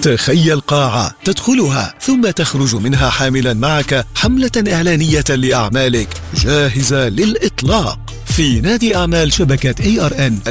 تخيل قاعة تدخلها ثم تخرج منها حاملا معك حملة إعلانية لأعمالك جاهزة للإطلاق في نادي أعمال شبكة ARN